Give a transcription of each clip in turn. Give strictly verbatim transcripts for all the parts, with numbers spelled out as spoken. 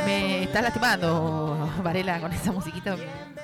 Me estás lastimando, Varela, con esa musiquita.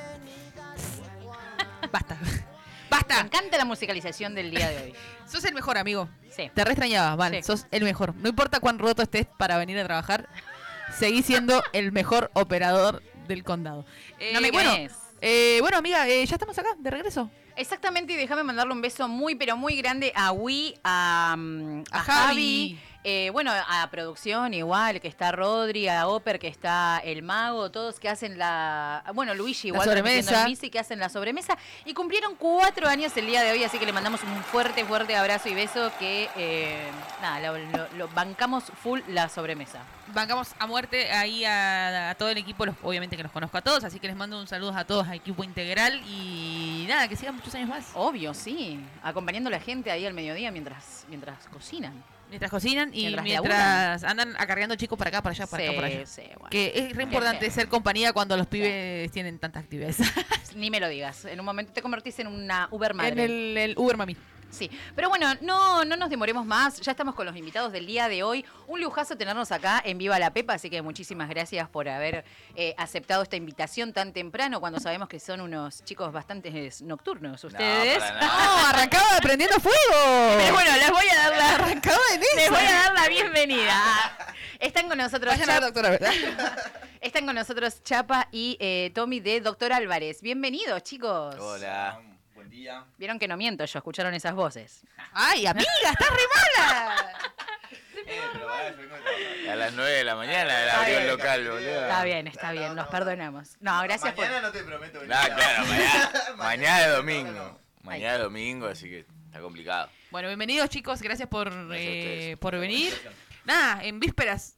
Basta. ¡Basta! Me encanta la musicalización del día de hoy. Sos el mejor, amigo. Sí. Te re extrañaba, vale. Sí. Sos el mejor. No importa cuán roto estés para venir a trabajar, seguís siendo el mejor operador del condado. Eh, no me bueno, crees. Eh, bueno, amiga, eh, ya estamos acá, de regreso. Exactamente, y déjame mandarle un beso muy, pero muy grande a Wii, a, a, a Javi, Javi. Eh, bueno, a producción igual, que está Rodri, a Oper, que está El Mago, todos que hacen la... Bueno, Luigi igual, la sobremesa. El Misi, que hacen la sobremesa. Y cumplieron cuatro años el día de hoy, así que le mandamos un fuerte, fuerte abrazo y beso que, eh, nada, lo, lo, lo bancamos full la sobremesa. Bancamos a muerte ahí a, a todo el equipo, los, obviamente que los conozco a todos, así que les mando un saludo a todos, a equipo integral y nada, que sigan muchos años más. Obvio, sí, acompañando a la gente ahí al mediodía mientras, mientras cocinan. Mientras cocinan y mientras, mientras andan acarreando chicos para acá, para allá, para sí, acá, para allá. Sí, bueno. Que es re importante sí. ser compañía cuando los pibes sí. tienen tantas actividades. Ni me lo digas. En un momento te convertís en una Uber madre. En el, el Uber mami. Sí, pero bueno, no, no nos demoremos más. Ya estamos con los invitados del día de hoy. Un lujazo tenernos acá en Viva la Pepa, así que muchísimas gracias por haber eh, aceptado esta invitación tan temprano cuando sabemos que son unos chicos bastante nocturnos ustedes. No, no arrancaba prendiendo fuego. Pero bueno, les voy a dar la arrancaba en eso. Les voy a dar la bienvenida. Están con nosotros Vayan a la doctora, ¿verdad? Están con nosotros Chapa y eh, Tommy de Doctor Álvarez. Bienvenidos, chicos. Hola. Buen día. Vieron que no miento, yo escucharon esas voces. ¡Ay, amiga, estás re mala! eh, pero a las nueve de la mañana la abrió el local, boludo. Está bien, está bien, nos perdonamos. No, gracias mañana por... no te prometo venir. No, claro, mañana, mañana es domingo. Mañana es domingo, así que está complicado. Bueno, bienvenidos chicos, gracias por, eh, por venir. Nada, en vísperas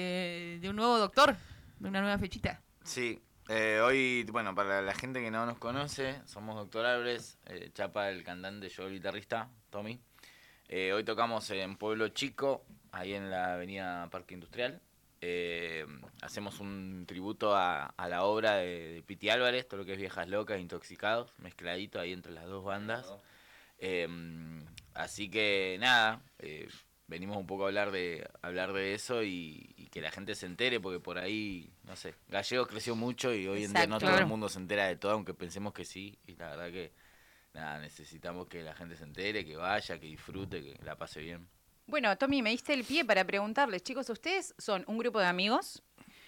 de, de un nuevo doctor, de una nueva fechita. Sí. Eh, hoy, bueno, para la gente que no nos conoce, somos Doctor Álvarez, eh, Chapa el cantante, yo el guitarrista, Tommy. Eh, hoy tocamos en Pueblo Chico, ahí en la avenida Parque Industrial. Eh, hacemos un tributo a, a la obra de, de Piti Álvarez, todo lo que es Viejas Locas, Intoxicados, mezcladito ahí entre las dos bandas. Eh, así que nada, eh, venimos un poco a hablar de hablar de eso y, y que la gente se entere, porque por ahí, no sé, Gallegos creció mucho y hoy Exacto. en día no todo el mundo se entera de todo, aunque pensemos que sí, y la verdad que nada, necesitamos que la gente se entere, que vaya, que disfrute, que la pase bien. Bueno, Tommy, me diste el pie para preguntarles, chicos, ustedes son un grupo de amigos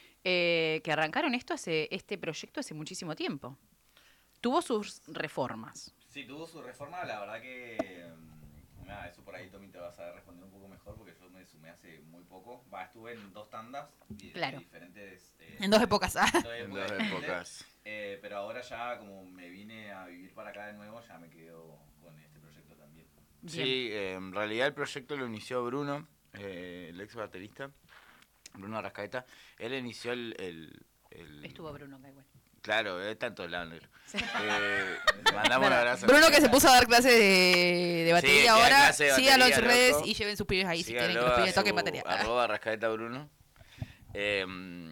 eh, que arrancaron esto hace este proyecto hace muchísimo tiempo. Tuvo sus reformas. Sí, tuvo su reforma, la verdad que... Nada, eso por ahí Tommy te vas a responder un poco mejor porque yo me sumé hace muy poco. Va, estuve en dos tandas y claro. diferentes... Eh, en dos épocas. En dos épocas. En dos épocas. Eh, pero ahora ya como me vine a vivir para acá de nuevo, ya me quedo con este proyecto también. Bien. Sí, eh, en realidad el proyecto lo inició Bruno, eh, el ex baterista, Bruno Arrascaeta. Él inició el... el, el Estuvo Bruno acá igual. Claro, está en todos lados. Sí. Eh, mandamos un abrazo. Bruno que se puso a dar clases de, de batería sí, ahora. Síganlo en sus redes loco. Y lleven sus pibes ahí Síganlo si quieren que los pibes toquen batería. Arroba Rascaeta Bruno. Eh,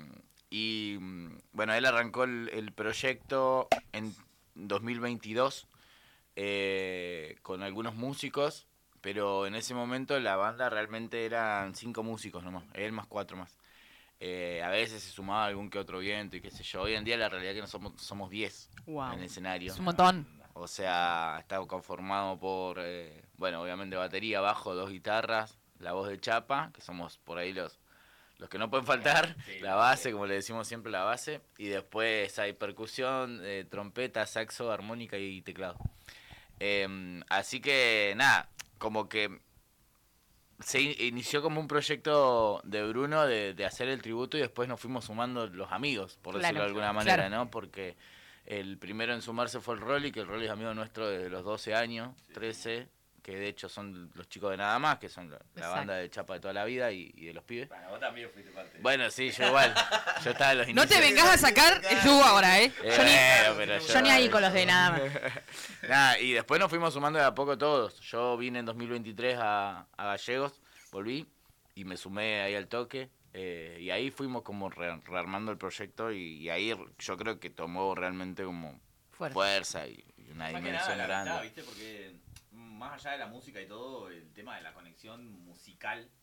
y bueno, él arrancó el, el proyecto en dos mil veintidós eh, con algunos músicos, pero en ese momento la banda realmente eran cinco músicos nomás, él más cuatro más. Eh, a veces se sumaba algún que otro viento y qué sé yo. Hoy en día la realidad es que no somos somos diez wow. en el escenario. Es un montón. O sea, está conformado por, eh, bueno, obviamente batería, bajo, dos guitarras, la voz de Chapa, que somos por ahí los los que no pueden faltar, sí, la base, como le decimos siempre, la base. Y después hay percusión, eh, trompeta, saxo, armónica y teclado. Eh, así que, nada, como que... se inició como un proyecto de Bruno de, de hacer el tributo y después nos fuimos sumando los amigos, por decirlo claro, de alguna manera, claro. ¿no? Porque el primero en sumarse fue el Rolly, que el Rolly es amigo nuestro desde los doce años, trece, que de hecho son los chicos de Nada Más, que son la, la banda de Chapa de toda la vida y, y de los pibes. Bueno, vos también fuiste parte. Bueno, sí, yo igual. Yo estaba en los inicios. No te vengas a sacar el yugo ahora, ¿eh? eh yo, ni, bueno, pero yo, yo ni ahí con los de Nada Más. Nada, y después nos fuimos sumando de a poco todos. Yo vine en dos mil veintitrés a, a Gallegos. Volví y me sumé ahí al toque eh, y ahí fuimos como re, rearmando el proyecto y, y ahí yo creo que tomó realmente como fuerza, fuerza y, y una más dimensión nada, grande. Verdad, ¿viste? Porque más allá de la música y todo, el tema de la conexión musical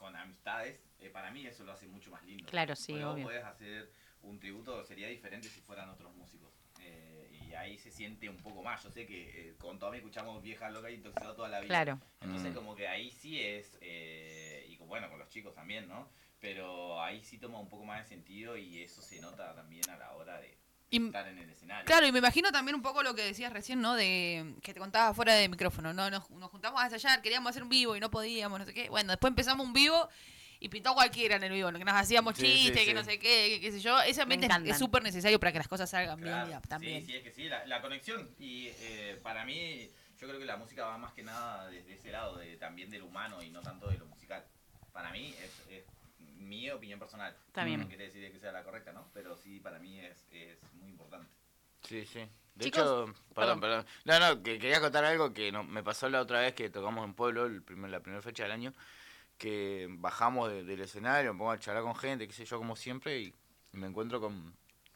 con amistades, eh, para mí eso lo hace mucho más lindo. Claro, sí, Porque vos obvio. podés hacer un tributo, sería diferente si fueran otros músicos. Eh, y ahí se siente un poco más. Yo sé que eh, con Tommy escuchamos Vieja Loca y Intoxicado toda la vida. Claro. Entonces Mm. como que ahí sí es, eh, y con- bueno, con los chicos también, ¿no? Pero ahí sí toma un poco más de sentido y eso se nota también a la hora de Y- estar en el escenario. Claro, y me imagino también un poco lo que decías recién, ¿no? De que te contaba fuera de micrófono, ¿no? Nos, nos juntamos a ensayar, queríamos hacer un vivo y no podíamos, no sé qué. Bueno, después empezamos un vivo y pintó cualquiera en el vivo, ¿no? Que nos hacíamos Sí, sí, chistes, que sí. no sé qué, que qué sé yo. Ese ambiente es- encantan. es súper necesario para que las cosas salgan Claro, bien también. Sí, sí, es que sí, la, la conexión. Y eh, para mí, yo creo que la música va más que nada desde ese lado, de, también del humano y no tanto de lo musical. Para mí es, es mi opinión personal. También. No quiere decir que sea la correcta, ¿no? Pero sí, para mí es, es muy importante. Sí, sí. De Chicos, hecho, perdón. perdón, perdón. No, no, que quería contar algo que no, me pasó la otra vez que tocamos en Pueblo, el primer, la primera fecha del año, que bajamos de- del escenario, me pongo a charlar con gente, qué sé yo, como siempre, y me encuentro con,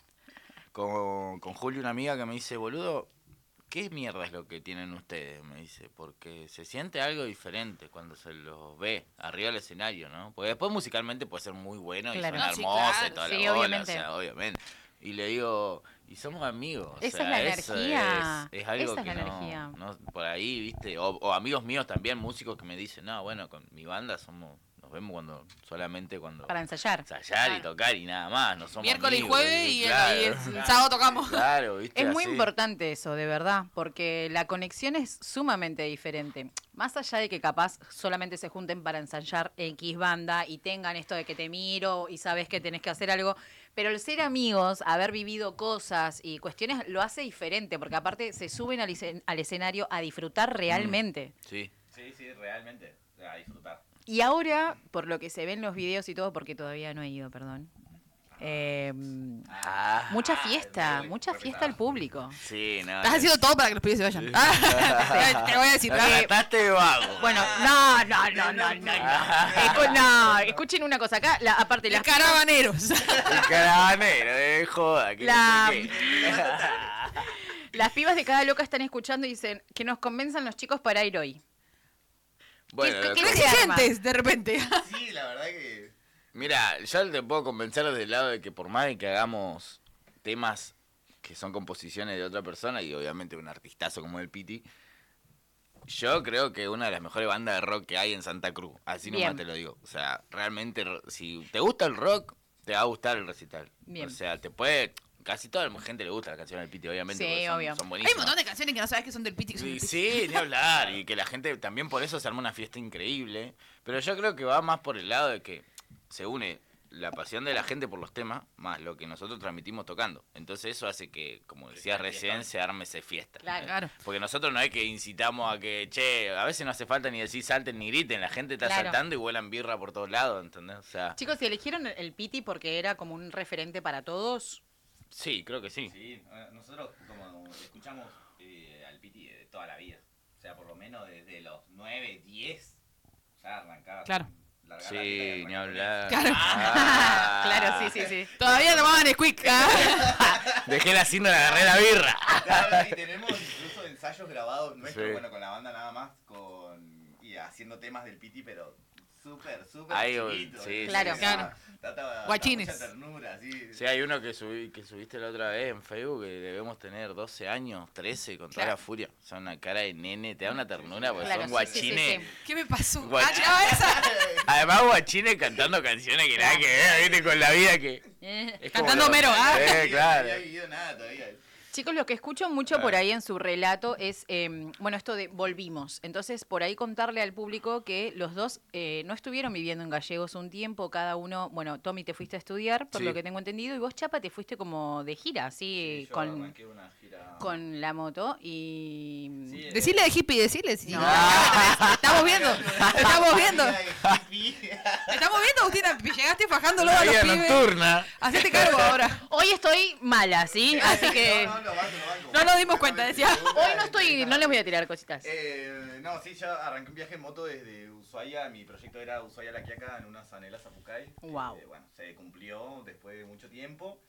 con, con Julio, una amiga que me dice, boludo, ¿qué mierda es lo que tienen ustedes? Me dice, porque se siente algo diferente cuando se los ve arriba del escenario, ¿no? Porque después musicalmente puede ser muy bueno y Claro. suena No, sí, hermoso claro, y toda sí, la bola, obviamente. o sea, obviamente. Y le digo, y somos amigos. o Esa sea, es la eso energía, Es, es algo esa es que la no, energía. no- por ahí, viste, o, o amigos míos también, músicos que me dicen, no, bueno, con mi banda somos, nos vemos cuando, solamente cuando Para ensayar. ensayar y Claro. tocar y nada más, no somos Miércoles y amigos, jueves y, el- claro, y el, el sábado tocamos. claro, viste, Es muy así. importante eso, de verdad, porque la conexión es sumamente diferente. Más allá de que capaz solamente se junten para ensayar X banda y tengan esto de que te miro y sabes que tenés que hacer algo, pero el ser amigos, haber vivido cosas y cuestiones lo hace diferente, porque aparte se suben al, escen- al escenario a disfrutar realmente. Sí. Sí, sí, realmente, a disfrutar. Y ahora, por lo que se ven los videos y todo, porque todavía no he ido, perdón. eh, Ah, mucha fiesta, voy, mucha voy fiesta pesado. al público. sí, no. Estás haciendo todo para que los pibes se vayan. Ah, te, te voy a decir. Lo ah, trataste de vago. Bueno, no, no, no, no, no, no. Escu- no, escuchen una cosa acá, la, aparte Los las caravaneros. El caravanero, eh, joda, que La- no sé qué. las pibas de cada loca están escuchando y dicen que nos convenzan los chicos para ir hoy. Bueno, ¿Qué- Qué qué se arma? exigentes, de repente. Sí, la verdad que... mira, yo te puedo convencer desde el lado de que por más de que hagamos temas que son composiciones de otra persona y obviamente un artistazo como el Piti, yo creo que una de las mejores bandas de rock que hay en Santa Cruz, así Bien. nomás te lo digo. O sea, realmente, si te gusta el rock, te va a gustar el recital. Bien. O sea, te puede... Casi toda la gente le gusta la canción del Piti, obviamente, Sí, porque son, obvio. son Hay un buenísimas. montón de canciones que no sabes que son del Piti. Que son del Sí, Piti. sí, ni hablar. Y que la gente también por eso se arma una fiesta increíble. Pero yo creo que va más por el lado de que se une la pasión de la gente por los temas más lo que nosotros transmitimos tocando. Entonces eso hace que, como decías recién, se arme esa fiesta. Claro. Claro. Porque nosotros no es que incitamos a que, che, a veces no hace falta ni decir salten ni griten. La gente está Claro. saltando y vuelan birra por todos lados, ¿entendés? O sea, Chicos, ¿y eligieron el- el Piti porque era como un referente para todos? sí, creo que sí. Sí, eh, nosotros como escuchamos eh, al Piti de toda la vida. O sea, por lo menos desde los nueve, diez, ya arrancaba. Claro. largar la vida y Sí, arrancar ni con hablar. Claro. Ah. Claro, sí, sí, sí. Todavía tomaban Squeak. ah. Dejé la cinta, la agarré la birra. eso. Claro, y tenemos incluso ensayos grabados nuestros, Sí. bueno, con la banda nada más, con y haciendo temas del Piti, pero súper, súper Ahí, chiquitos. sí, Claro. O sea, Claro. trataba- Guachines. mucha ternura, así. Sí, hay uno que subí, que subiste la otra vez en Facebook que debemos tener doce años, trece, con toda Claro. la furia. O sea, una cara de nene, te da una ternura porque Claro, son sí, guachines. sí, sí, ¿Qué me pasó? Guach- Ah, llegaba esa. Además, guachines cantando canciones que nada que ver, viste, con la vida que... Eh, es como Cantando lo- Homero, ¿ah? Eh, No claro. había vivido nada todavía. Chicos, lo que escucho mucho por ahí en su relato es, eh, bueno, esto de volvimos. Entonces, por ahí contarle al público que los dos eh, no estuvieron viviendo en Gallegos un tiempo, cada uno, bueno, Tommy te fuiste a estudiar, por Sí. lo que tengo entendido, y vos, Chapa, te fuiste como de gira, así, Sí, yo con, arranqué una gira. con la moto y... Sí, eh, Decirle de hippie, decirle. Sí. No. Estamos viendo. Estamos viendo. Hippie. Estamos viendo, Agustina. Llegaste fajándolo a La los vida pibes. nocturna. Hacete cargo ahora. Hoy estoy mala, ¿sí? Así que... No, no, lo banco, lo banco. No nos dimos cuenta, decía. Hoy no estoy, no les voy a tirar cositas. Eh, no, sí, ya arranqué un viaje en moto desde Ushuaia. Mi proyecto era Ushuaia-La Quiaca en una Zanela Zapucay. Guau. Eh, bueno, se cumplió después de mucho tiempo.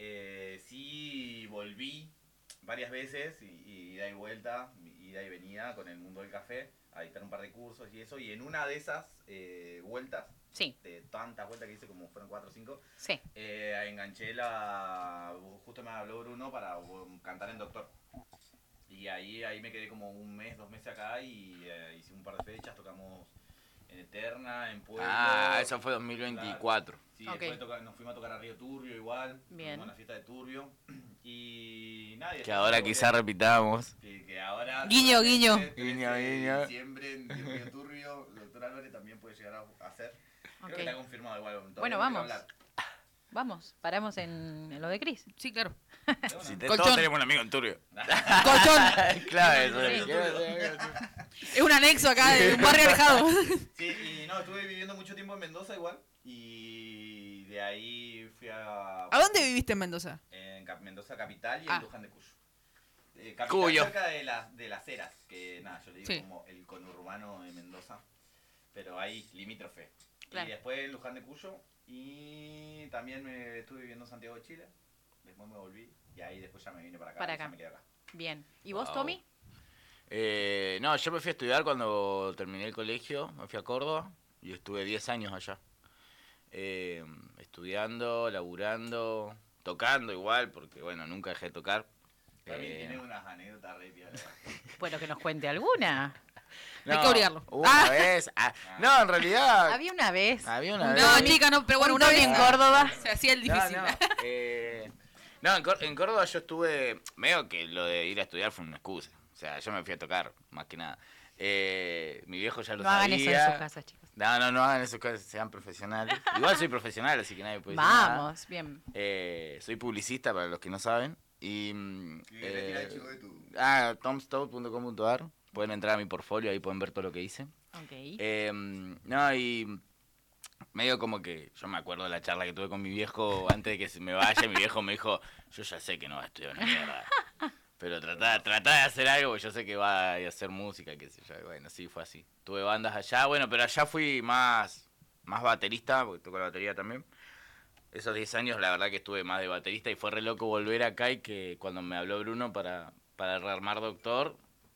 Eh, sí, volví varias veces y, y ida y vuelta, ida y venida con el mundo del café, a dictar un par de cursos y eso. Y en una de esas eh, vueltas Sí. de tantas vueltas que hice, como fueron cuatro o cinco, Sí. eh, enganché la... Justo me habló Bruno para um, cantar en Doctor. Y ahí, ahí me quedé como un mes, dos meses acá y eh, hice un par de fechas, tocamos en Eterna, en Pueblo. Ah, eso fue dos mil veinticuatro. Claro. Sí, Ok. después toca- nos fuimos a tocar a Río Turbio igual. Bien. Fuimos a la fiesta de Turbio. Y nada. y Que después ahora volví. quizás repitamos. Que, que ahora... Guiño, guiño. trece Guiño, de guiño. diciembre en Río Turbio, el doctor Álvarez también puede llegar a hacer. Creo Ok. que está confirmado igual. todavía Bueno, no quiero vamos. hablar. Vamos, paramos en, en lo de Cris. Sí, claro. Si te, Colchón. todos tenemos un amigo en Turbio. Colchón. Claro, eso Sí, es. Es un anexo acá de un barrio alejado. Sí, y no, estuve viviendo mucho tiempo en Mendoza igual. Y de ahí fui a... ¿A dónde viviste en Mendoza? En Cap- Mendoza capital y Ah. en Luján de Cuyo. Eh, capital Cuyo. cerca de las, de las Heras, que nada, yo le digo Sí. como el conurbano de Mendoza. Pero ahí, limítrofe. Claro. Y después en Luján de Cuyo. Y también me estuve viviendo en Santiago de Chile. Después me volví. Y ahí después ya me vine para acá. Para y ya acá. me quedé acá. Bien. ¿Y vos, Wow. Tommy? Eh, no, yo me fui a estudiar cuando terminé el colegio, me fui a Córdoba y estuve diez años allá. Eh, estudiando, laburando, tocando igual, porque bueno, nunca dejé de tocar. También Eh, tiene unas anécdotas re piolas. Bueno, que nos cuente alguna. Hay que obligarlo. Una Ah. vez. ah, no, en realidad. Había una vez. Había una No, vez. chica, no, pero bueno, un una Tommy vez en Córdoba. se hacía el No, difícil. no, eh, no, en, Cór- en Córdoba yo estuve, medio que lo de ir a estudiar fue una excusa. O sea, yo me fui a tocar, más que nada. Eh, mi viejo ya lo No hagan sabía. eso en sus casas, chicos. No, no, no hagan eso, que sean profesionales. Igual soy profesional, así que nadie puede decir nada. Vamos, bien. Eh, soy publicista, para los que no saben. Y, mm, Y retira el eh, chivo de tu... ah, tomstone punto com punto a r. Pueden entrar a mi portfolio, ahí pueden ver todo lo que hice. Ok. Eh, no, y medio como que yo me acuerdo de la charla que tuve con mi viejo antes de que se me vaya. Y mi viejo me dijo, yo ya sé que no va a estudiar una mierda, pero tratá, tratá de hacer algo, porque yo sé que va a hacer música, qué sé yo. Y bueno, sí, fue así. Tuve bandas allá, bueno, pero allá fui más, más baterista, porque toco la batería también. Esos diez años la verdad que estuve más de baterista y fue re loco volver acá y que cuando me habló Bruno para, para rearmar Doctor,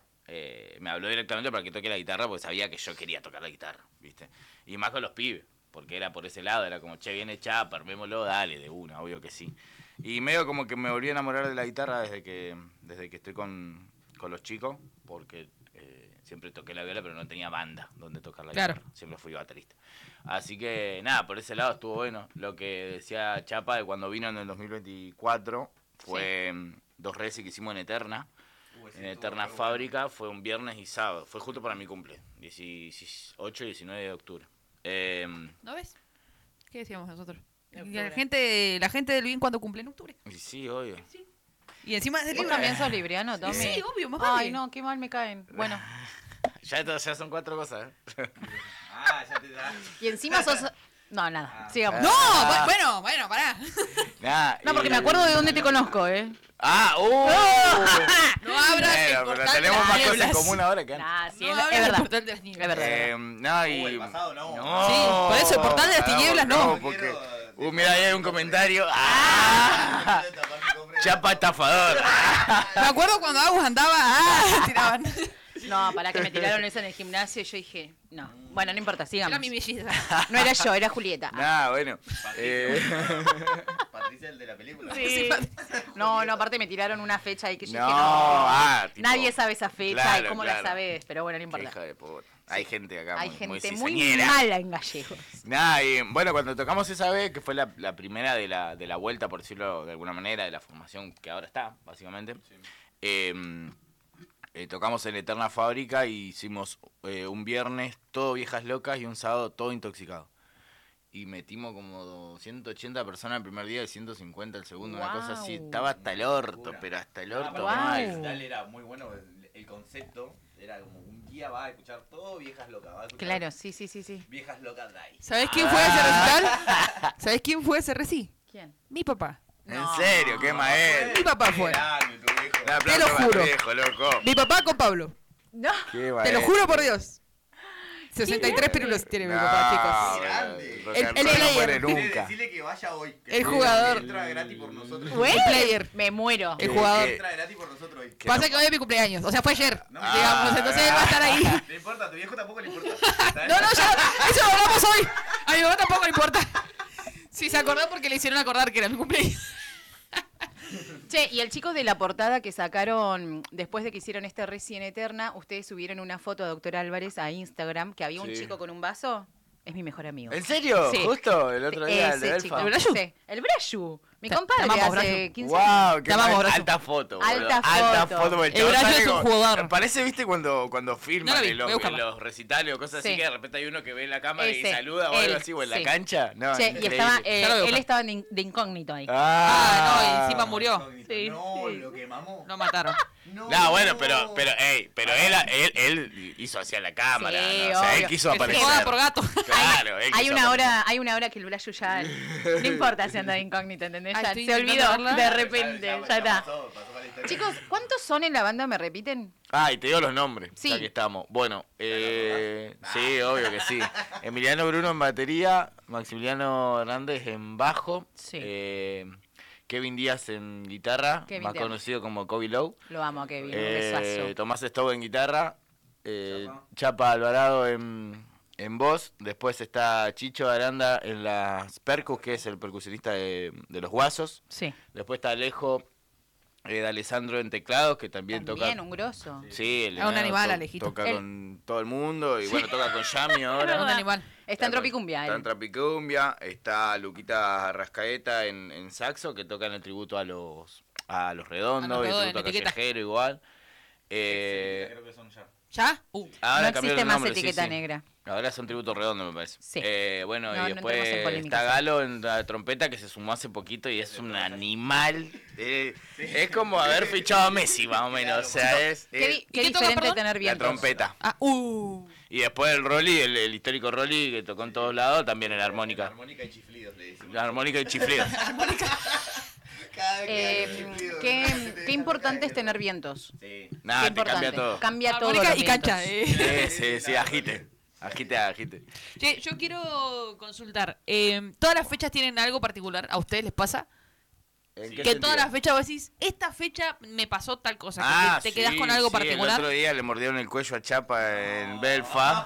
eh, me habló directamente para que toque la guitarra porque sabía que yo quería tocar la guitarra, ¿viste? Y más con los pibes, porque era por ese lado, era como, che, viene Chapa, armémoslo, dale, de una, obvio que sí. Y medio como que me volví a enamorar de la guitarra desde que, desde que estoy con, con los chicos, porque eh, siempre toqué la viola, pero no tenía banda donde tocar la Claro. guitarra, siempre fui baterista. Así que nada, por ese lado estuvo bueno. Lo que decía Chapa de cuando vino en el dos mil veinticuatro fue mm, dos reces que hicimos en Eterna. Uh, ese En estuvo Eterna re bueno. Fábrica fue un viernes y sábado. Fue justo para mi cumple, dieciocho y diecinueve de octubre. Eh, ¿No ves? ¿Qué decíamos nosotros? De Y octubre. La gente, la gente del bien cuando cumple en octubre. y sí, obvio. Y encima es de ¿Vos libre. también sos libriano, Tommy? Sí, obvio, más Ay, vale. no, qué mal me caen. Bueno, Ya, esto- ya son cuatro cosas. ¿eh? Ah, ya te da. y encima sos... No, nada, Ah. sigamos. No, Ah. bu- bueno, bueno, pará. Nah, No, porque y- me acuerdo de dónde te conozco, ¿eh? Ah, uh. No abras el Bueno, pero portal de tenemos las más cosas en nieblas. común ahora que antes. Nah, sí, No es, abras es el verdad. portal de las nieblas. Es verdad. Eh, no, y... Uh, el pasado no. Sí, por eso el portal de las cagamos, tinieblas no. cagamos, porque... Uh, mira, ahí hay un comentario. ¡Ah! Chapa estafador. Me acuerdo cuando Agus andaba, ah, tiraban. No, para que me tiraron eso en el gimnasio, yo dije, no. Bueno, no importa, sigamos. Era mi belleza. No era yo, era Julieta. Ah. Nah, bueno. Eh... Patricia, el de la película. Sí. No, no, aparte me tiraron una fecha ahí que yo No, dije, no. ah, tipo- Nadie sabe esa fecha Claro, y cómo claro. la sabes, pero bueno, no Qué importa. hija de puta. Hay gente acá Hay muy, gente muy, muy, cizañera. mala en gallegos. Nah, y, bueno, cuando tocamos esa vez, que fue la, la primera de la, de la vuelta, por decirlo de alguna manera, de la formación que ahora está, básicamente, eh, eh, tocamos en Eterna Fábrica y hicimos eh, un viernes todo viejas locas y un sábado todo intoxicado. Y metimos como ciento ochenta personas el primer día y ciento cincuenta el segundo, una cosa así. Guau. Estaba hasta el orto, Locura. pero hasta el Ah, orto pero Guau. mal. el recital era muy bueno. El, el concepto era como un guía va a escuchar todo viejas locas. Va a escuchar Claro, sí, sí, sí, sí. Viejas locas Dai. ¿Sabés quién fue a ese recital? ¿Sabés quién fue a ese reci? ¿Quién? Mi papá. En serio, qué maestro. Mi papá fue. Grande, tu viejo. Un aplauso Te lo para tu juro. viejo, loco. Mi papá con Pablo. No. Qué Te lo maestro. juro por Dios. sesenta y tres grande. pirulos tiene mi No, papá, chicos. bueno, Grande. rock El- and el roll no player. muere Dile- nunca. Decile que vaya hoy. que El tiene jugador. Entra gratis por nosotros. Güey, El player. me muero. El Que- jugador. que- Entra gratis por nosotros hoy. que Pasa no- que hoy es mi cumpleaños. O sea, fue ayer. No, digamos, ah, entonces él va a estar ahí. No importa, a tu viejo tampoco le importa. No, no, ya. Eso lo hablamos hoy. A mi mamá tampoco le importa. Sí, se acordó porque le hicieron acordar que era mi cumpleaños. Che, y el chico de la portada que sacaron después de que hicieron este Recién Eterna, ustedes subieron una foto a Doctor Álvarez a Instagram, que había un Sí. chico con un vaso. Es mi mejor amigo. ¿En serio? Sí. Justo el otro día, el de Ese chico. Belfa. ¿El Brayu? Sí, el Brayu. Mi Te- compadre te amamos, hace Brayu. quince años. Wow, qué Te amamos, mal- Brayu. alta foto, boludo. Alta Alta foto. foto. porque El chabón Brayu sale es un como- jugador. Parece, viste, cuando, cuando filman No la vi, en, los, voy a buscarla. en los recitales o cosas así, Sí. que de repente hay uno que ve la cámara y Ese, saluda o él, algo así, o en sí. la cancha. No, Che, y increíble. estaba, eh, Ya lo veo, él Juan. estaba de, de incógnito ahí. Ah, no, y encima murió. Sí, No, sí. lo que mamó. Lo mataron. No, bueno, pero, pero, ey, pero él, él, él hizo hacia la cámara, Sí, ¿no? O sea, él obvio. quiso Que se aparecer. joda por gato. Claro, él Hay quiso una aparecer. hora, hay una hora que el Brayu ya no importa si anda de incógnito, ¿entendés? Ah, Ya estoy se olvidó intentando verla. de Ya- repente, ya- ya, ya está. pasó, pasó para la historia. Chicos, ¿cuántos son en la banda? ¿Me repiten? Ah, y te digo los nombres, Sí. ya que estamos. Bueno, eh, sí, obvio que sí. Emiliano Bruno en batería, Maximiliano Hernández en bajo, Sí. eh, Kevin Díaz en guitarra, Kevin más Díaz. conocido como Kobe Low, Lo amo, Kevin, un eh, besazo. Tomás Stowe en guitarra, eh, Chapa. Chapa Alvarado en, en voz, después está Chicho Aranda en las percus, que es el percusionista de, de Los Guasos, Sí. después está Alejo eh, de Alessandro en teclados, que también, También, toca... un grosso. Sí, el Es un enano animal, to- Alejito. Toca Él- con todo el mundo y bueno, toca con Yami ahora. Un animal. Está en Tropicumbia. Está él. en Tropicumbia, está Luquita Rascaeta en, en saxo, que toca en el tributo a los a los redondos, A los y Redondos, tributo a en etiqueta. Callejero igual. Eh, Creo que son ya. ¿Ya? Uh. ahora No cambiaron existe el más nombre, sí, etiqueta sí. negra. Ahora son tributo redondo, me parece. Sí. Eh, bueno, No, y no después entremos en polémica, está sí. Galo en la trompeta, que se sumó hace poquito y es un animal. Eh, es como haber fichado a Messi, más o menos. O sea, es, Qué, es di- ¿Y qué qué toca, diferente perdón? tener la vientos. trompeta. Ah, uh. Y después el Rolly, el, el histórico Rolly, que tocó en todos lados, también en la armónica. Armónica y chiflidos le decimos. La armónica y chiflidos. Cada vez que hay Eh, un chiflido, qué, no se te qué importante es deja tener vientos. Sí. Nada, Qué te cambia importante. todo. Cambia todo. Armónica los y vientos. cancha. Eh. Sí, sí, sí, agite. Agite, agite. Che, yo quiero consultar. eh, ¿Todas las fechas tienen algo particular? ¿A ustedes les pasa? ¿En Que qué todas sentido? las fechas vos decís, esta fecha me pasó tal cosa. que Ah, te, te quedás sí, con algo sí, particular. El otro día le mordieron el cuello a Chapa en Belfa.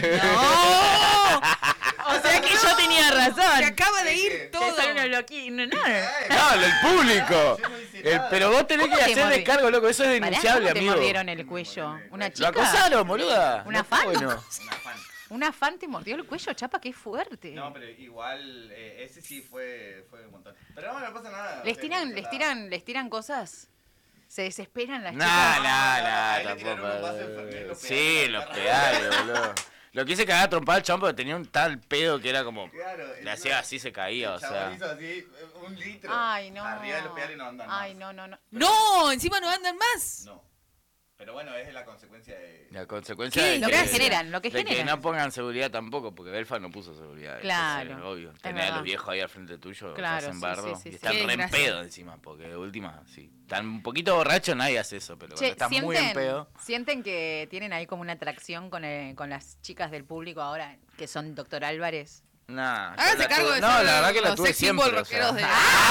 ¡No! O sea que yo tenía razón. Se acaba de ¿Qué? ir todo. Que son unos loquinos. No, No, el público. Yo no hice El- nada. pero vos tenés ¿Cómo que te hacer mordi- descargo, loco. Eso es Pará, denunciable, ¿cómo te amigo. mordieron el cuello? ¿Una Lo chica? acosaron, boluda. ¿Una No está fan? bueno. Una fan. ¿Una fan te mordió el cuello, Chapa? ¡Qué fuerte! No, pero igual, eh, ese sí fue, fue un montón. Pero no, no pasa nada. ¿Les Eh, tiran, ya les está. tiran, les tiran cosas? ¿Se desesperan las Nah, chicas? nah, nah, Ahí le tiraron un vaso de tampoco. Fernet en los Sí, pedales. los pedales, boludo. Lo quise cagar a trompar al chabón porque tenía un tal pedo que era como. Claro, Le hacía así, se caía, o el chabón sea. hizo así, eh, un litro. Ay, no. Arriba de los pedales no andan Ay, más. no, no, no. No, encima no andan más. No. Pero bueno, es la consecuencia de... La consecuencia ¿Qué? de Lo que generan, lo que de que generan. no pongan seguridad tampoco, porque Belfa no puso seguridad. eso Claro, es obvio. es Tener a verdad. los viejos ahí al frente tuyo, Claro, te hacen sí, bardo. sí, sí, y sí. están Qué re en desgracia. pedo encima, porque de última, sí. Están un poquito borrachos, nadie hace eso, pero cuando Che, estás muy en ¿sienten, pedo. ¿sienten que tienen ahí como una atracción con, el- con las chicas del público ahora, que son Doctor Álvarez? Nah, yo Hágase la cargo tuve- de No, ser la verdad que la los tuve sex siempre. symbol o sea. rockeros de-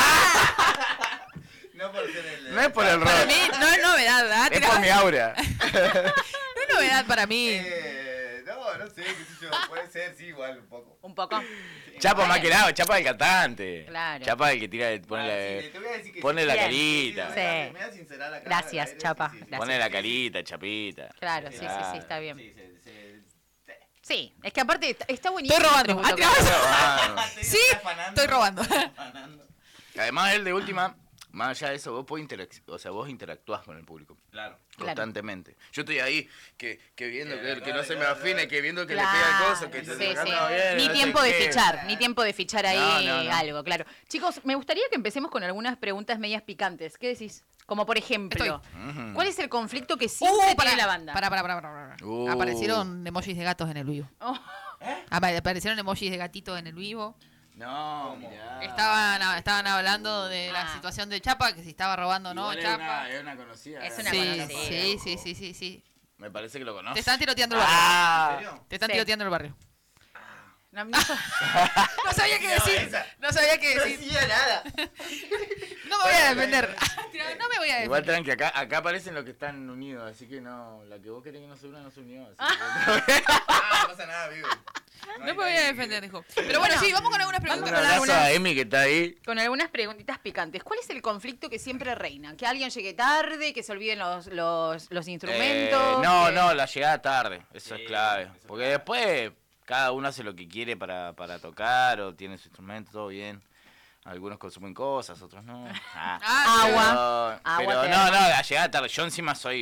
No por ser el... No es por el Para rock, mí no es novedad, ¿verdad? es por mi aura. No es novedad para mí. Eh, no, no sé, qué sé yo. Puede ser, sí, igual, un poco. Un poco. Chapa más que nada, Chapa el cantante. Claro. Chapa el que tira, pone, Ah, la, sí, te voy a decir que pone sí. la Bien. carita. Sí. Me voy a sincerar acá. Gracias, al aire, Chapa, sí, sí, sí. gracias. Pone la carita, Chapita. Claro, sí, sí, sí, está bien. Sí, se- se- se- Sí, es que aparte está- está buenísimo. Estoy robando. el tributo Ah, que- te vas. Ah, Sí, Está afanando, estoy robando. está afanando. Además, él de última, más allá de eso, vos podés interac- o sea, vos interactuás con el público. Claro. Claro. Constantemente. Yo estoy ahí, que, que viendo Eh, que, que claro, no se me claro, afine, claro. que viendo que Claro, le pega el coso, que sí, se sí. le canta bien. Ni no sé tiempo de qué. fichar, ni tiempo de fichar ahí No, no, no. algo, claro. Chicos, me gustaría que empecemos con algunas preguntas medias picantes. ¿Qué decís? Como por ejemplo, Ujú. ¿cuál es el conflicto que siempre Uh, para, tiene la banda? Para, para, para, para, para. Uh. Aparecieron emojis de gatos en el vivo. Oh, Apa- Aparecieron emojis de gatitos en el vivo. No, ¿Cómo? mirá. Estaban, estaban hablando de la Ah. situación de Chapa, que si estaba robando o no, Igual es Chapa. una, es una conocida. Es eh. una Sí, conocida. sí, sí, sí, sí, sí. Me parece que lo conozco. Te están tiroteando el barrio. Ah, ¿En serio? Te están Sí. tiroteando el barrio. no, no, No sabía qué No, decir. esa. No sabía qué No decir. decía nada. No me voy a defender. No me voy voy a Igual defender. tranqui, acá, acá aparecen los que están unidos, así que no, la que vos querés que no se una no se unió. Así que... Ah, no pasa nada, amigo. No hay me voy nadie a que- defender, dijo. Pero bueno, sí, vamos con algunas Un preguntas. con abrazo algunas- a Emi que está ahí. Con algunas preguntitas picantes. ¿Cuál es el conflicto que siempre reina? ¿Que alguien llegue tarde? ¿Que se olviden los, los, los instrumentos? Eh, no, que- no, la llegada tarde, eso Sí, es clave. eso es Porque clave. después cada uno hace lo que quiere para, para tocar o tiene su instrumento, todo bien. Algunos consumen cosas, otros no. Ah, Ah, Agua. Pero, Agua pero terma. no, no, la llegada tarde. Yo encima soy,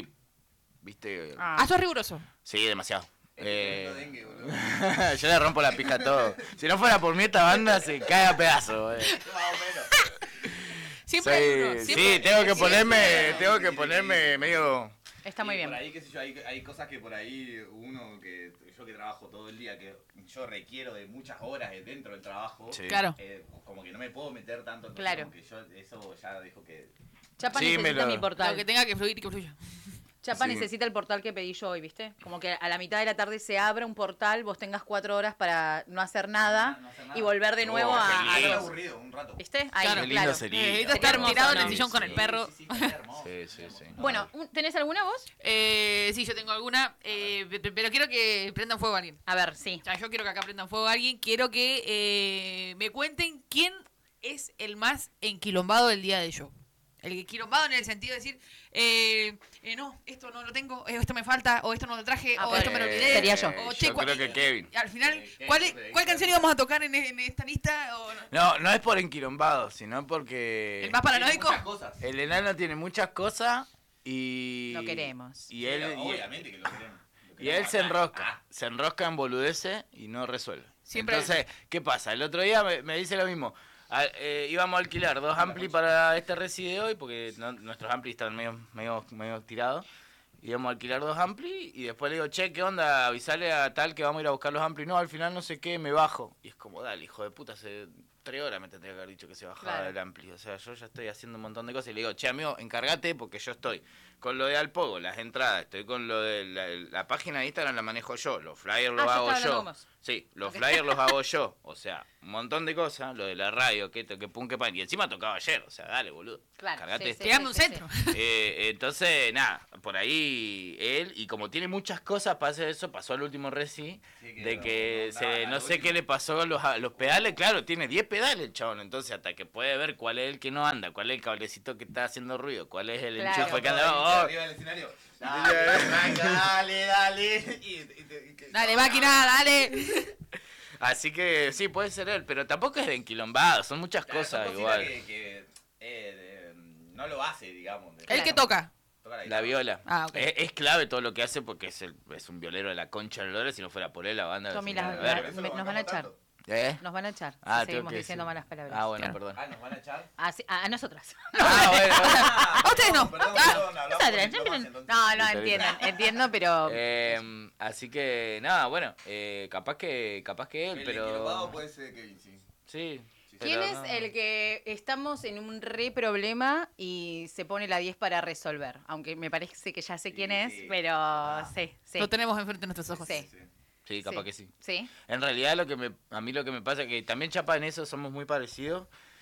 viste, Ah. Ah, sos riguroso. sí, demasiado. Es que Eh, tengo dengue, boludo. yo le rompo la pija a todo. Si no fuera por mí esta banda se cae a pedazos. eh. Más o menos. Siempre hay Soy- uno. sí, Siempre, tengo que siempre- ponerme, sí, tengo sí, que sí, ponerme sí. medio... Está muy Y bien. Por ahí, qué sé yo, hay, hay cosas que por ahí uno, que yo que trabajo todo el día, que yo requiero de muchas horas dentro del trabajo, Sí. Claro. eh, como que no me puedo meter tanto en cosas, Claro. como que yo eso ya dejo que... Chapa Sí, necesita me lo- mi Lo portal. que tenga que fluir y que fluya. Chapa Sí. necesita el portal que pedí yo hoy, ¿viste? Como que a la mitad de la tarde se abra un portal, vos tengas cuatro horas para no hacer nada, No hacer nada. y volver de nuevo Oh, a, qué a Ah, lindo. los- aburrido, un rato. ¿Viste? Ahí, Claro. Qué lindo claro. sería. Necesito Sería estar hermoso, tirado en ¿no? el sillón con Sí, el perro. Sí, sí, sería hermoso. Sí, sí, sí. Bueno, un- ¿tenés alguna voz? Eh, sí, yo tengo alguna, eh, pe- pe- pero quiero que prendan fuego a alguien. A ver, sí. O sea, yo quiero que acá prendan fuego a alguien. Quiero que eh, me cuenten quién es el más enquilombado del día de show. El enquilombado en el sentido de decir, eh, eh, no, esto no lo tengo, eh, esto me falta, o esto no lo traje, Ah, o pues, esto me lo Eh, olvidé. Sería yo. O, yo ¿cuál- creo que Kevin. Al final, Eh, Kevin, ¿cuál, es- Kevin, ¿cuál Kevin. canción íbamos a tocar en, en esta lista? O no? No, no es por enquilombado, sino porque ¿El más paranoico? Muchas cosas. el enano tiene muchas cosas y... Lo queremos. Y Sí, él, y, obviamente que lo queremos. Lo y él queremos se acá. enrosca, Ah, se enrosca en boludeces y no resuelve. Siempre- Entonces, ¿qué pasa? El otro día me, me dice lo mismo. A- eh, íbamos a alquilar dos amplis para este reci de hoy, porque no- nuestros amplis están medio, medio, medio tirados. Íbamos a alquilar dos amplis y después le digo, che, ¿qué onda? Avisale a tal que vamos a ir a buscar los amplis. No, al final no sé qué, me bajo. Y es como, dale, hijo de puta, hace tres horas me tendría que haber dicho que se bajaba Claro. el ampli. O sea, yo ya estoy haciendo un montón de cosas y le digo, che, amigo, encárgate porque yo estoy con lo de Alpogo, las entradas, estoy con lo de la, la página de Instagram la manejo yo, los flyers los Ah, yo hago estaba hablando yo. con vos. Sí, los Ok. flyers los hago yo. O sea, un montón de cosas, lo de la radio, que esto, que pum, que pan. Y encima tocaba ayer, o sea, dale, boludo. Claro, Cargate sí, esto. sí, Tirame un sí, sí, centro. Eh, entonces, nada, por ahí él, y como tiene muchas cosas para hacer eso, pasó al último reci, Sí, que de no- que no se, andaba no nada sé último. qué le pasó a los, a los pedales, claro, tiene diez pedales el chabón, entonces hasta que puede ver cuál es el que no anda, cuál es el cablecito que está haciendo ruido, cuál es el Claro. enchufe que anda... Arriba oh, arriba del escenario. Dale, arranca, dale, dale. Y, y, y- y que- Dale, máquina, dale. así que sí, puede ser él, pero tampoco es de enquilombado, son muchas Claro, son cosas cositas igual. Que, que, eh, de- no lo hace, digamos. de- El que toca. tocar La viola. Ah, ok. es, es clave todo lo que hace porque es, el- es un violero de la concha de Lore, si no fuera por él la banda... Tommy, se las- iba a la- ver. Por eso me- lo nos van a bancamos echar. tanto. ¿Eh? Nos van a echar Ah, si tengo seguimos que diciendo decir. malas palabras. Ah, bueno, Claro. perdón. Ah, nos van a echar. A, a- a nosotras. Ah, bueno. A ustedes no. Perdón, Ah, perdón, hablamos Nosotras, un poquito siempre- más, entonces. No, no, Está bien. entienden, entiendo, pero... Eh, así que, nada, bueno, eh, capaz que capaz que él, El pero... equilobado puede ser Kevin, sí. Sí. ¿Quién pero es no. el que estamos en un re problema y se pone la diez para resolver? Aunque me parece que ya sé Sí, quién es, sí. pero Ah. sí, sí. Lo tenemos enfrente de nuestros ojos. Sí. Sí. Sí, capaz Sí. que sí. Sí, En realidad lo que me, a mí lo que me pasa es que también Chapa en eso somos muy parecidos,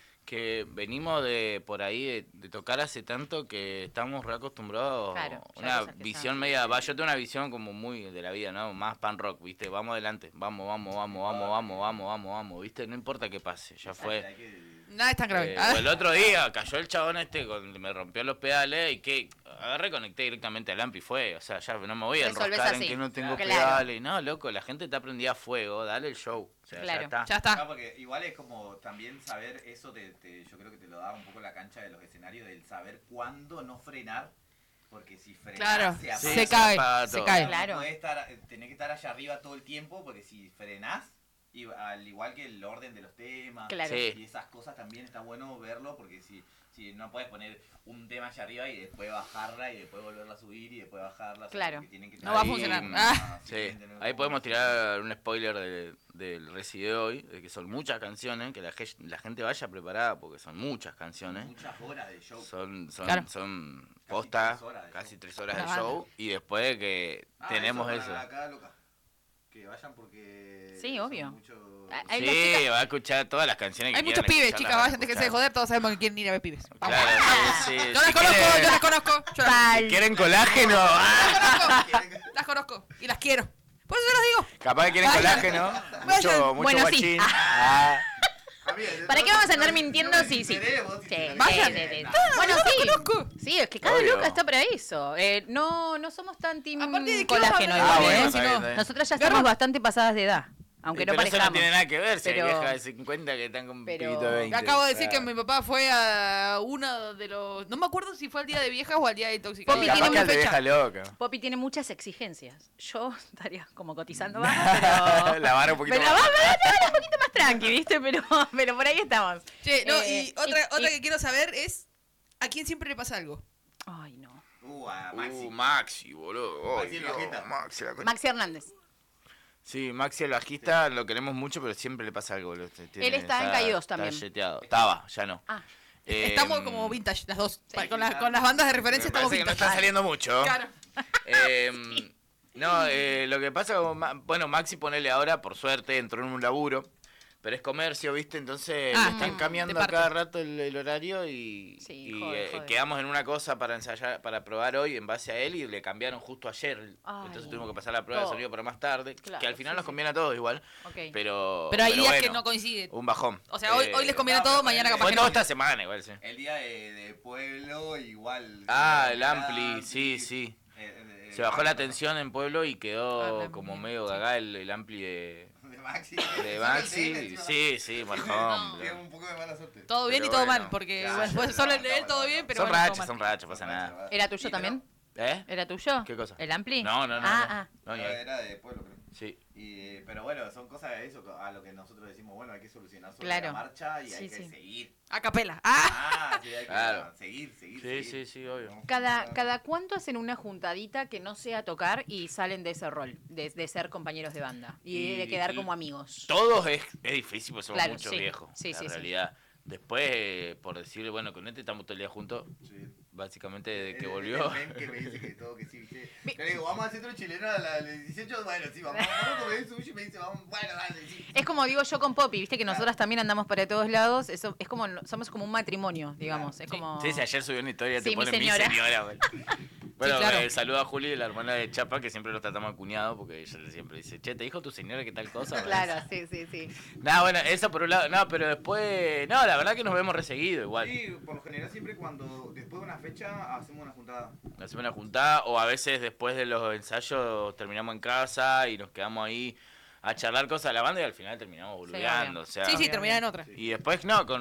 que venimos de por ahí de, de tocar hace tanto que estamos reacostumbrados Claro, a ya una cosas que visión ya- media, va, yo tengo una visión como muy de la vida, ¿no? Más pan rock, ¿viste? Vamos adelante, vamos, vamos, vamos, vamos, vamos, vamos, vamos, vamos, ¿viste? No importa qué pase, ya fue. Hay que- Nada es tan grave. Eh, Ah. o el otro día cayó el chabón este, con, me rompió los pedales y que agarré, conecté directamente al ampli, fue, o sea, ya no me voy a Resolvés enroscar así. en que no tengo Claro. pedales, no, loco, la gente está prendida a fuego, dale el show, o sea, Claro. ya está. Ya está. No, porque igual es como también saber eso, te, te- yo creo que te lo da un poco la cancha de los escenarios, del saber cuándo no frenar, porque si frenás Claro, se Sí, apaga. se cae, apaga se todo. cae. No Claro. podés estar, tenés que estar allá arriba todo el tiempo, porque si frenás, y al igual que el orden de los temas Claro. Sí. y esas cosas también está bueno verlo, porque si, si no puedes poner un tema allá arriba y después bajarla y después volverla a subir y después bajarla. o sea, Claro. porque tienen que No va a estar funcionar. ahí, Ah. Sí, siguiente, no- ahí no- podemos tirar un spoiler de- del reci de hoy, de que son muchas canciones, que la, ge- la gente vaya preparada porque son muchas canciones. Muchas horas de show. Son, son, Claro. son Casi posta, tres horas de casi show. tres horas Una de banda. show, y después de que Ah, tenemos para eso. la- acá, loca. que vayan porque... Sí, son obvio. mucho- Ah, hay Sí, las chicas- va a escuchar todas las canciones que Hay muchos quieran pibes, escuchar, chicas, las van a vayan, déjense de escuchar. joder, todos sabemos que quieren ir a ver pibes. Vamos. Claro, sí, sí. Yo las Si conozco, quieren- yo las conozco. Yo las, Tal. ¿Quieren colágeno? Ah, las conozco. Las conozco y las quiero. Por eso se los digo. capaz que quieren Vayan. colágeno. Vayan. Mucho, mucho Bueno, sí. guachín. Ah. ¿Para qué vamos a andar mintiendo? Sí, sí. Sí, Vayan. sí, sí, sí. No, Bueno, yo las sí. conozco. Sí, es que cada Obvio. loca está para eso. Eh, no, no somos tan team Aparte de que colágeno vamos a Ah, igual, bueno, ¿eh? está bien, está bien. Nosotras ya Garra- estamos bastante pasadas de edad, aunque Sí, no pero eso parezcamos. no tiene nada que ver, si Pero- hay viejas de cincuenta que están con un pero- piquito de veinte. Acabo de decir que Claro. mi papá fue a uno de los... No me acuerdo si fue al día de viejas o al día de intoxicados. Poppy Capaz tiene que al de fecha. vieja loca. Poppy tiene muchas exigencias. Yo estaría como cotizando más, pero... La vara un poquito Pero la más. vara la vara un poquito más tranqui, ¿viste? Pero, pero por ahí estamos. Che, no, Eh, y otra, y- otra y- que quiero saber es... ¿A quién siempre le pasa algo? Ay, no. Uh, a Maxi. Uh, Maxi, boludo. Maxi Ay, el Dios, bajista. Maxi, la concha. Maxi Hernández. Sí, Maxi el bajista lo queremos mucho, pero siempre le pasa algo. boludo. Tiene- Él está en Caídos también. Está yeteado. Estaba, ya no. Ah, Eh, Estamos como vintage, las dos. Con, las- con las bandas de Me referencia estamos parece que no vintage. está saliendo mucho. Claro. Eh, no, eh, lo que pasa, con Ma- bueno, Maxi ponele ahora, por suerte, entró en un laburo, pero es comercio, ¿viste? Entonces Ah, le están mm, cambiando de a parte. cada rato el, el horario y, Sí, y, jode, eh, jode. quedamos en una cosa para ensayar, para probar hoy en base a él y le cambiaron justo ayer. Ay, Entonces tuvimos que pasar la prueba de todo. sonido para más tarde, Claro, que al final sí, nos sí. conviene a todos igual, ok. pero... Pero hay días que bueno, no coinciden. un bajón. O sea, hoy, Eh, hoy les conviene no, todo, pero mañana capaz Fue que toda no. esta semana igual, sí. El día de, de pueblo, igual. Ah, se el bajó Ampli, sí, sí. eh, eh, Se bajó la Maxi, tensión en Pueblo y Ah, quedó la como mierda, medio sí. gaga el, el Ampli de, De Maxi. de Maxi. Sí, sí, bajón. No. Tiene boludo. un poco de mala suerte. Todo bien Pero y todo bueno, mal, porque claro, bueno, fue no, solo el de no, él no, todo no. bien, pero Son bueno, todo rachas, mal. son rachas, pasa nada. ¿Era tuyo Sí, pero- también? ¿Eh? ¿Era tuyo? ¿Qué cosa? ¿El Ampli? No, no, no. Ah, no. ah. No, ni No, ahí. era de pueblo, creo. Sí. Y, pero bueno, son cosas de eso a lo que nosotros decimos, bueno, hay que solucionar sobre Claro. la marcha y Sí, hay que sí. seguir. A capela. ¡Ah! Ah, sí, hay que Claro. seguir, seguir, Sí, seguir. sí, sí, obvio. Cada, cada cuánto hacen una juntadita que no sea tocar y salen de ese rol, de, de ser compañeros de banda y, Y- de quedar y- como amigos. Todos es, es difícil porque somos Claro, muchos sí. viejos. Sí, la sí, sí. realidad. Después, eh, por decirle, bueno, con este estamos todo el día juntos, Sí. básicamente desde que El- volvió. El, el men que me dice que todo, que sí, ¿viste? Mi- Le digo, vamos a centro chileno a la- a las dieciocho, bueno, sí, vamos, vamos a comer sushi, me dice, vamos, bueno, dale, sí. Es como digo yo con Poppy, viste que nosotras también andamos para todos lados, eso es como somos como un matrimonio, digamos, es Sí. como Sí, sí, ayer subió una historia, te Sí, mi pone mi señora. señora. güey. Bueno, claro. eh, saludo a Juli, la hermana de Chapa, que siempre lo tratamos de cuñado, porque ella siempre dice, che, ¿te dijo tu señora que tal cosa? Claro, sí, sí, sí. No, bueno, eso por un lado, no, pero después, no, la verdad que nos vemos reseguido igual. Sí, por lo general siempre cuando, después de una fecha, hacemos una juntada. Hacemos una juntada, o a veces después de los ensayos terminamos en casa y nos quedamos ahí a charlar cosas de la banda y al final terminamos boludeando, o sea. Sí, sí, termina en otra. Y después, no, con